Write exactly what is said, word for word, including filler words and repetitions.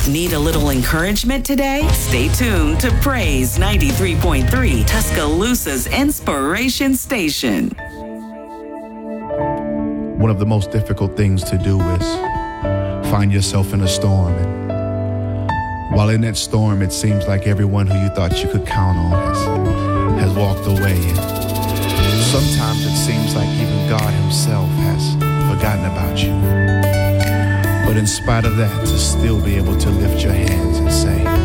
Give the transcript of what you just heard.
Need a little encouragement today? Stay tuned to Praise ninety-three point three, Tuscaloosa's Inspiration Station. One of the most difficult things to do is find yourself in a storm. And while in that storm, it seems like everyone who you thought you could count on has, has walked away. And sometimes it seems like even God himself has forgotten about you. But in spite of that, to still be able to lift your hands and say,